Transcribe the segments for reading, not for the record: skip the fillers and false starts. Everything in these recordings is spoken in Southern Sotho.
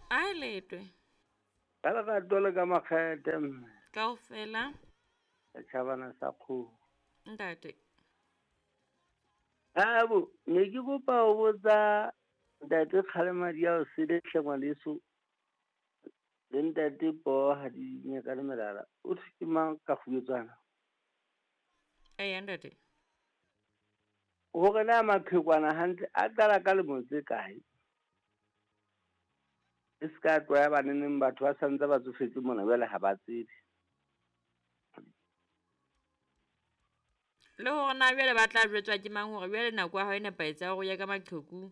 a letwe ka lerato le ka makgethe mme kaofela setšhabana sa kgomo ntate abo ne ke kopa go botsa ntate kgalemadi ao sedetlhe ngwaneso le ntate poo ga di nyaka le melala o se ke mang ka fuetswana eya ntate gore na maphekwana gantle a qala ka lemotse kae e se ka tlwaya baneneng batho ba santse ba tsofetse mona bjale ga ba tsebe le gore na bjale ba tla jwetswa ke mang gore bjale nako ya gao e nepaetse ya go ya ka maqheku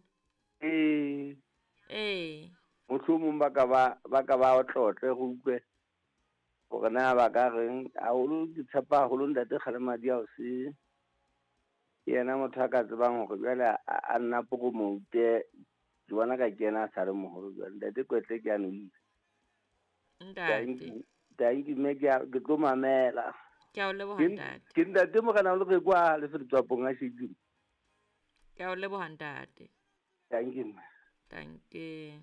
ee mohlomong ba ka ba o tlotle go utlwe gore na ba ka reng haholo ke tshepa haholo ntate kgalemadi ao se ke yena motho a ka tsebang gore bjale a nna pokomoute ke bona ka ke yena a sa le mogolo jale ntate kwetle ke ano ile ntate tankime ke tlo mamela ke a o leboga ntate ke ntate mogana o le ge kwa le fetetswapong a šedimo ke a o leboga ntate tankime tanke